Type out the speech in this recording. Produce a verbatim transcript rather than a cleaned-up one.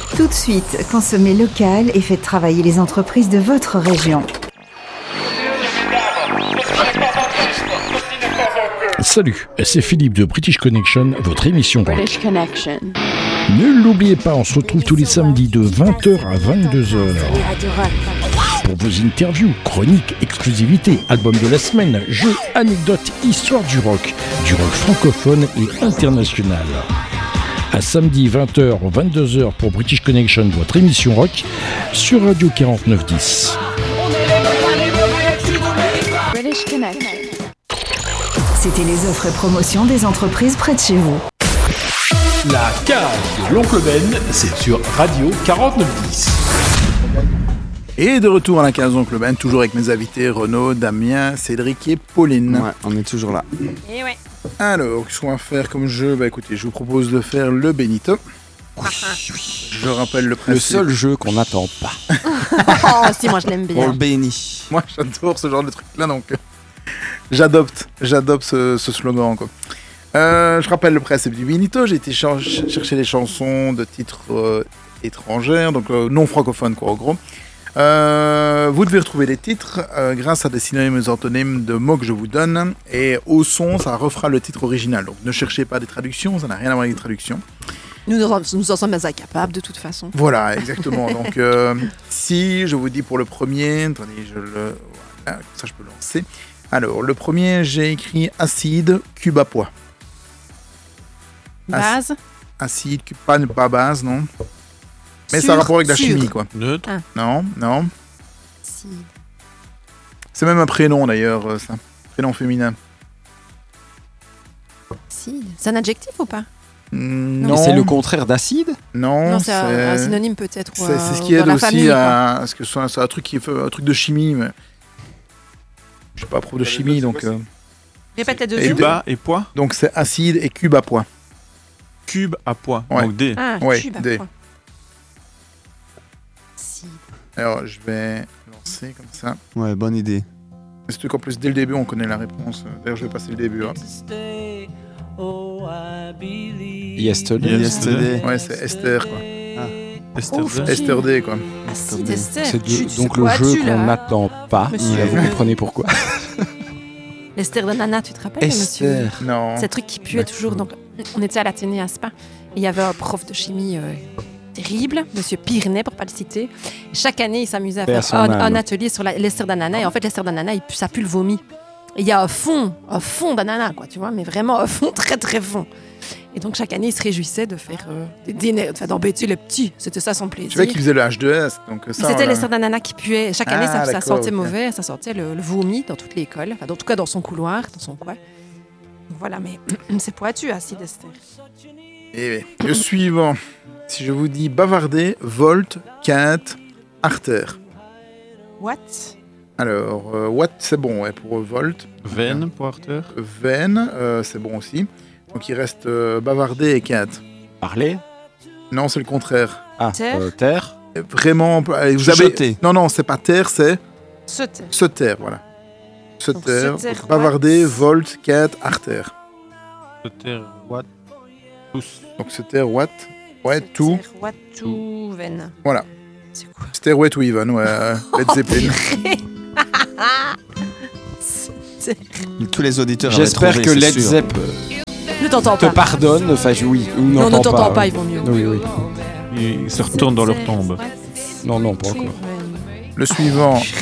Tout de suite, consommez local et faites travailler les entreprises de votre région. Salut, c'est Philippe de British Connection, votre émission rock. British Connection. Ne l'oubliez pas, on se retrouve tous les samedis de vingt heures à vingt-deux heures. Pour vos interviews, chroniques, exclusivités, albums de la semaine, jeux, anecdotes, histoire du rock, du rock francophone et international. À samedi vingt heures vingt-deux heures pour British Connection, votre émission rock, sur Radio quarante-neuf dix. British Connection. C'était les offres et promotions des entreprises près de chez vous. La cave de l'Oncle Ben, c'est sur Radio quarante-neuf dix. Et de retour à la case d'Oncle Ben, toujours avec mes invités Renaud, Damien, Cédric et Pauline. Ouais, on est toujours là. Et ouais. Alors, qu'est-ce qu'on va faire comme jeu ? Bah écoutez, je vous propose de faire le Benito. Je rappelle le principe. Le seul jeu qu'on n'attend pas. Oh, si, moi je l'aime On bien. le bénit. Moi, j'adore ce genre de truc-là, donc euh, j'adopte, j'adopte ce, ce slogan, quoi. Euh, je rappelle le principe du Benito. J'ai été ch- chercher des chansons de titres euh, étrangères, donc euh, non francophones, quoi, en gros. Euh, vous devez retrouver les titres euh, grâce à des synonymes et des antonymes de mots que je vous donne, et au son, ça refera le titre original. Donc ne cherchez pas des traductions, ça n'a rien à voir avec les traductions. Nous, nous, en- nous en sommes incapables de toute façon. Voilà, exactement. Donc euh, si je vous dis pour le premier, attendez, je le, voilà, comme ça je peux le lancer. Alors le premier, j'ai écrit acide, cube à poids. Base. Acide, cube, pas, pas base, non. Mais Sur, ça a rapport avec la sur. chimie, quoi. Neutre. Non, non. Si. C'est même un prénom d'ailleurs, euh, ça. Prénom féminin. Si. C'est un adjectif ou pas? Mm, Mais non, c'est le contraire d'acide. non, Non, c'est un, un c'est synonyme peut-être. ou c'est un- c'est ce ou qui dans aide la aussi famille, quoi. à parce que c'est un, c'est un truc qui fait un truc de chimie, mais je suis pas prof de chimie, donc euh, Répète les deux. Et mots. Cuba et poids. donc c'est acide et cube à poids. Cube à poids. Ouais. Donc D. Ah, Ouais, cube à des. poids. Si. Alors je vais lancer comme ça. Ouais, bonne idée. C'est truc en plus dès le début on connaît la réponse. D'ailleurs je vais passer le début. Hein. Yesterday. Yesterday. Ouais, c'est Esther, quoi. Esther Ouf. D. Esther D, quoi. Acide Esther. C'est Tu- de- tu donc sais le quoi, jeu tu, qu'on là n'attend pas. Monsieur. Et vous comprenez pourquoi. L'Esther de Nana, tu te rappelles, monsieur? Esther. Non. C'est un truc qui puait toujours. Donc, on était à l'Athénée à Spa. Et il y avait un prof de chimie euh, terrible, monsieur Pirnet, pour pas le citer. Chaque année, il s'amusait à Paix à faire son un, âme. un atelier sur la- l'Esther d'ananas. Et en fait, l'Esther d'ananas, il pu- ça pue le vomi. Et il y a un fond, un fond d'ananas, quoi, tu vois, mais vraiment un fond très, très fond. Et donc, chaque année, il se réjouissait de faire euh, des dîners, enfin, d'embêter les petits. C'était ça son plaisir. Tu vois qu'il faisait le H deux S, donc ça. C'était voilà. l'Esther d'ananas qui puait. Chaque année, Ah, ça, ça d'accord, sentait ok. mauvais, ça sentait le, le vomi dans toute l'école. Enfin, en tout cas, dans son couloir, dans son coin. Donc, voilà, mais c'est pointu, acide Esther. Et le suivant, si je vous dis bavarder, volt, quinte, artère. What? Alors, euh, what, c'est bon, ouais, pour euh, volt. Veine pour Arthur. Veine, euh, c'est bon aussi. Donc il reste euh, bavarder et quinte. Parler. Non, c'est le contraire. Ah, Terre. euh, terre. Euh, Vraiment, allez, vous avez... Chuchoter. Non, non, c'est pas terre, c'est Se taire. se taire, voilà. Se Donc, taire, se taire, donc bavarder, what volt, quinte, artère. Terre. What. Tous. Donc se taire, what, ouais, tout. Se taire, What to veine. Voilà. C'est quoi? Se taire, ouais, to even, ouais, euh, Led Zeppelin. Se taire. Tous les auditeurs avaient J'espère trouvé, que c'est Led sûr. Zepp Ne t'entends te pas. pardonne. Enfin, je- oui. Ou Non, ne n'entend t'entends pas, ouais. ils vont mieux. Oui, oui. Ils se retournent dans leur tombe. Non, non, pas encore. Le suivant,